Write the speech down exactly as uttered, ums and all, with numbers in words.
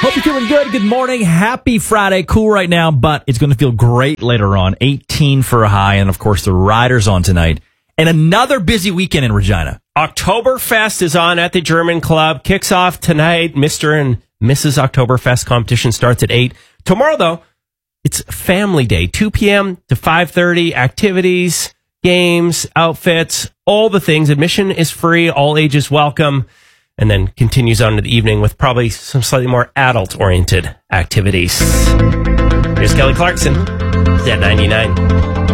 Hope you're feeling good. Good morning. Happy Friday. Cool right now, but it's going to feel great later on. eighteen for a high, and of course the Riders on tonight. And another busy weekend in Regina. Oktoberfest is on at the German Club. Kicks off tonight. Mister and Missus Oktoberfest competition starts at eight. Tomorrow, though, it's Family Day. two p.m. to five thirty. Activities, games, outfits, all the things. Admission is free. All ages welcome. And then continues on to the evening with probably some slightly more adult-oriented activities. Here's Kelly Clarkson. Z ninety-nine.